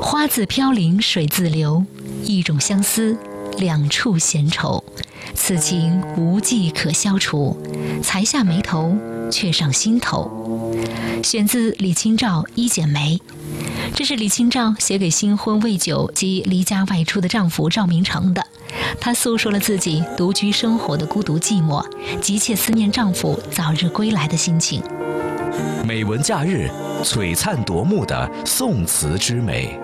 花自飘零水自流，一种相思，两处闲愁。此情无计可消除，才下眉头，却上心头。选自李清照《一剪梅》。这是李清照写给新婚未久及离家外出的丈夫赵明诚的。她诉说了自己独居生活的孤独寂寞，急切思念丈夫早日归来的心情。 美文假日，璀璨夺目的宋词之美。